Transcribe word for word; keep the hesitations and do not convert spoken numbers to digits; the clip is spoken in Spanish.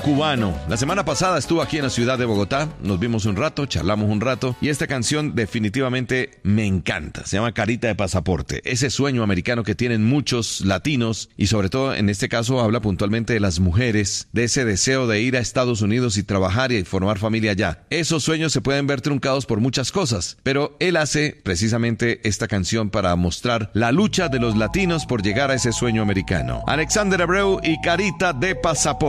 cubano. La semana pasada estuvo aquí en la ciudad de Bogotá, nos vimos un rato, charlamos un rato y esta canción definitivamente me encanta. Se llama Carita de Pasaporte, ese sueño americano que tienen muchos latinos y sobre todo en este caso habla puntualmente de las mujeres, de ese deseo de ir a Estados Unidos y trabajar y formar familia allá. Esos sueños se pueden ver truncados por muchas cosas, pero él hace precisamente esta canción para mostrar la lucha de los latinos por llegar a ese sueño americano. Alexander Abreu y Carita de Pasaporte.